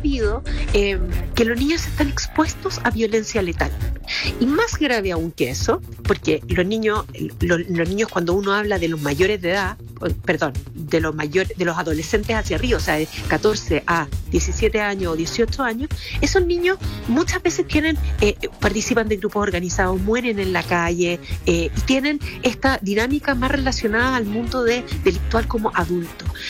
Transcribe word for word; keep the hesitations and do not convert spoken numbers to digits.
sabido eh, que los niños están expuestos a violencia letal. Y más grave aún que eso, porque los niños, los, los niños cuando uno habla de los mayores de edad, perdón, de los mayores, de los adolescentes hacia arriba, o sea, de catorce a diecisiete años o dieciocho años, esos niños muchas veces tienen, eh, participan de grupos organizados, mueren en la calle, eh, y tienen esta dinámica más relacionada al mundo de delictual como adulto.